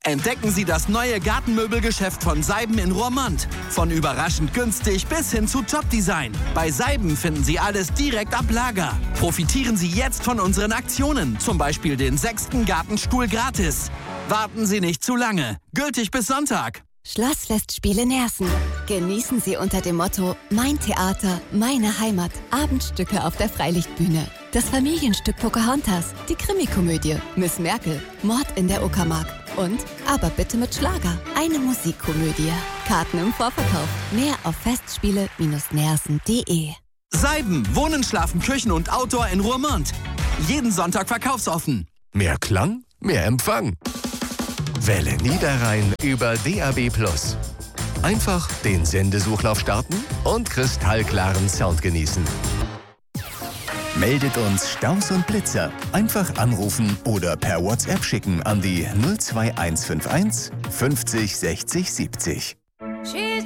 Entdecken Sie das neue Gartenmöbelgeschäft von Seiben in Roermond. Von überraschend günstig bis hin zu Top-Design. Bei Seiben finden Sie alles direkt ab Lager. Profitieren Sie jetzt von unseren Aktionen. Zum Beispiel den 6. Gartenstuhl gratis. Warten Sie nicht zu lange. Gültig bis Sonntag. Schlossfestspiele Nersen. Genießen Sie unter dem Motto Mein Theater, meine Heimat. Abendstücke auf der Freilichtbühne. Das Familienstück Pocahontas, die Krimikomödie Miss Merkel, Mord in der Uckermark und Aber bitte mit Schlager, eine Musikkomödie. Karten im Vorverkauf. Mehr auf festspiele-nersen.de. Seiben, Wohnen, Schlafen, Küchen und Outdoor in Roermond. Jeden Sonntag verkaufsoffen. Mehr Klang, mehr Empfang. Welle Niederrhein über DAB+. Einfach den Sendesuchlauf starten und kristallklaren Sound genießen. Meldet uns Staus und Blitzer. Einfach anrufen oder per WhatsApp schicken an die 02151 50 60 70.